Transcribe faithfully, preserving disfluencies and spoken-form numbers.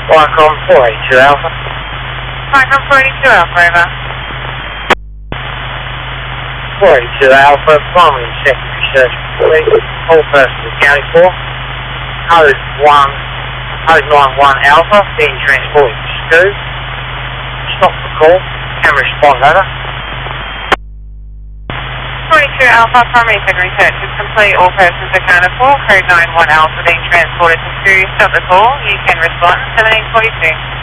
Qualcomm four eighty-two Alpha. Qualcomm four eighty-two Alpha, over. four eighty-two Alpha, primary and secondary search complete. All persons accounted for. Code one, code nine one Alpha, being transported to Scoot. Stop the call. Camera respond, over. four eighty-two Alpha, primary and secondary search is complete. All persons accounted for. Code nine one Alpha being transported to Scoot. Stop the call. You can respond. seventeen forty-two.